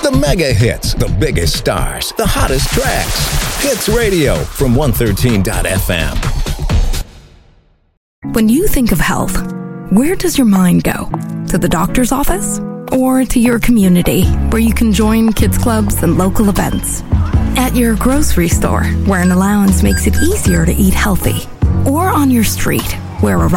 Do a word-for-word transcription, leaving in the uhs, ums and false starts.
The mega hits, the biggest stars, the hottest tracks. Hits Radio from one thirteen dot f m. When you think of health, where does your mind go? To the doctor's office? Or to your community, where you can join kids clubs and local events? At your grocery store, where an allowance makes it easier to eat healthy? Or on your street, where a